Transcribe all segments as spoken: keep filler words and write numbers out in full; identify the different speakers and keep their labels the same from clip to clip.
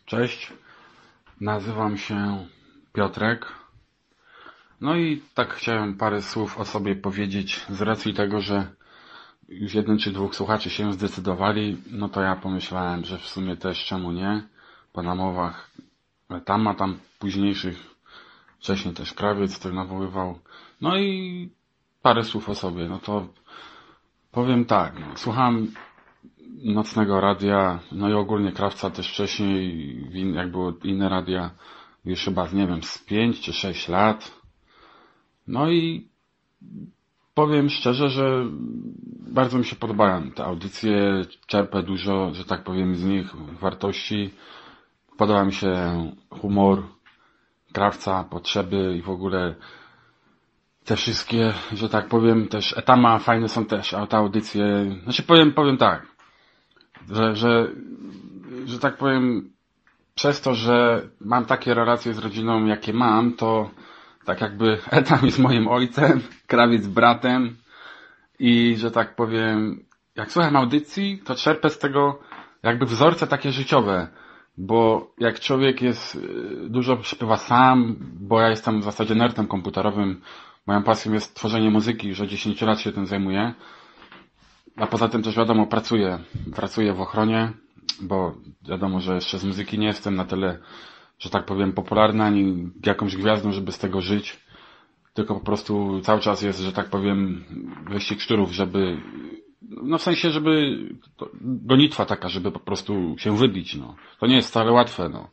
Speaker 1: Cześć, nazywam się Piotrek. No i tak chciałem parę słów o sobie powiedzieć z racji tego, że już jeden czy dwóch słuchaczy się zdecydowali, no to ja pomyślałem, że w sumie też czemu nie, po namowach tam, a tam późniejszych, wcześniej też Krawiec, który nawoływał. No i parę słów o sobie, no to powiem tak, no, słucham Nocnego Radia, no i ogólnie Krawca też wcześniej, jak było inne radia, już chyba, nie wiem, z pięć czy sześć lat. No i powiem szczerze, że bardzo mi się podobają te audycje, czerpę dużo, że tak powiem, z nich wartości. Podoba mi się humor Krawca, potrzeby i w ogóle te wszystkie, że tak powiem, też etama, fajne są też te audycje. Znaczy powiem, powiem tak, że, że, że tak powiem, przez to, że mam takie relacje z rodziną, jakie mam, to tak jakby Etam jest moim ojcem, Krawiec bratem i, że tak powiem, jak słucham audycji, to czerpę z tego jakby wzorce takie życiowe, bo jak człowiek jest, dużo śpiewa sam, bo ja jestem w zasadzie nerdem komputerowym, moją pasją jest tworzenie muzyki, już od dziesięciu lat się tym zajmuję, a poza tym też wiadomo, pracuję, pracuję w ochronie, bo wiadomo, że jeszcze z muzyki nie jestem na tyle, że tak powiem, popularny, ani jakąś gwiazdą, żeby z tego żyć. Tylko po prostu cały czas jest, że tak powiem, wyścig szczurów, żeby, no w sensie, żeby, gonitwa taka, żeby po prostu się wybić, no. To nie jest wcale łatwe, no.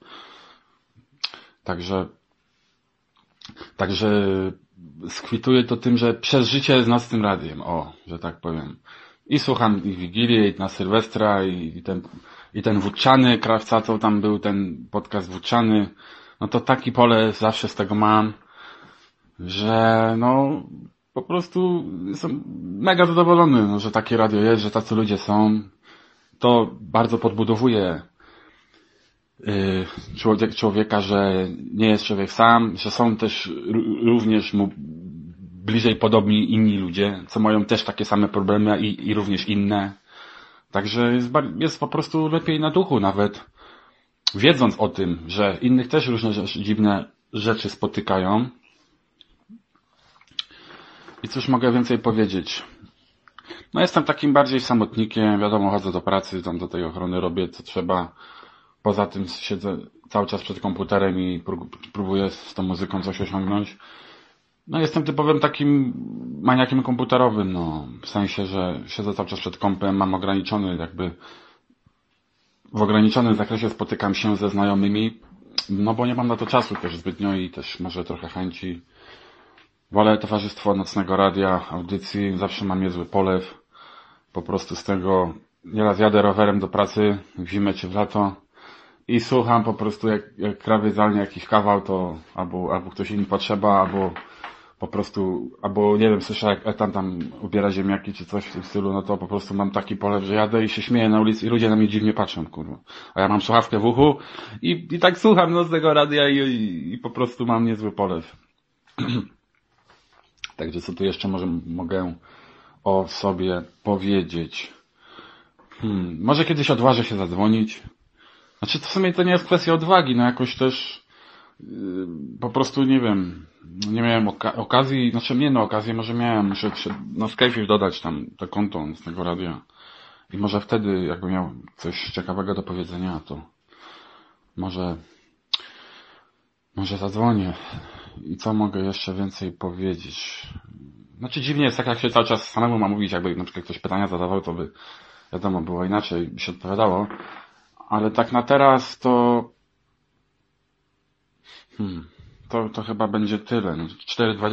Speaker 1: Także, także skwituję to tym, że przez życie z Nocnym Radiem, o, że tak powiem. I słucham i Wigilię, i na Sylwestra, i, i ten, i ten Wódczany Krawca, co tam był, ten podcast Wódczany. No to taki pole zawsze z tego mam, że no, po prostu jestem mega zadowolony, no, że takie radio jest, że tacy ludzie są. To bardzo podbudowuje yy, człowiek, człowieka, że nie jest człowiek sam, że są też również mu bliżej podobni inni ludzie, co mają też takie same problemy i, i również inne. Także jest, jest po prostu lepiej na duchu nawet, wiedząc o tym, że innych też różne rzeczy, dziwne rzeczy spotykają. I cóż mogę więcej powiedzieć? No jestem takim bardziej samotnikiem, wiadomo, chodzę do pracy, tam do tej ochrony robię co trzeba. Poza tym siedzę cały czas przed komputerem i próbuję z tą muzyką coś osiągnąć. No jestem typowym takim maniakiem komputerowym, no, w sensie, że siedzę cały czas przed kompem, mam ograniczony jakby, w ograniczonym zakresie spotykam się ze znajomymi, no bo nie mam na to czasu też zbytnio i też może trochę chęci. Wolę towarzystwo Nocnego Radia, audycji, zawsze mam niezły polew, po prostu z tego, nieraz jadę rowerem do pracy, w zimę czy w lato i słucham po prostu jak, jak krawiec zalnie jakiś kawał, to albo, albo ktoś inny potrzeba, albo po prostu, albo nie wiem, słyszę jak Etam tam ubiera ziemniaki czy coś w tym stylu, no to po prostu mam taki polew, że jadę i się śmieję na ulicy i ludzie na mnie dziwnie patrzą, kurwa. A ja mam słuchawkę w uchu i, i tak słucham Nocnego Radia i, i, i po prostu mam niezły polew. Także co tu jeszcze może mogę o sobie powiedzieć? Hmm, może kiedyś odważę się zadzwonić. Znaczy to w sumie to nie jest kwestia odwagi, no jakoś też yy, po prostu nie wiem, nie miałem oka- okazji, znaczy nie no okazję może miałem, muszę na Skype'ie dodać tam to konto z tego radia i może wtedy jakby miał coś ciekawego do powiedzenia, to może może zadzwonię. I co mogę jeszcze więcej powiedzieć? Znaczy dziwnie jest tak, jak się cały czas samemu ma mówić, jakby na przykład ktoś pytania zadawał, to by wiadomo było inaczej, by się odpowiadało. Ale tak na teraz to hmm, to, to chyba będzie tyle. cztery dwadzieścia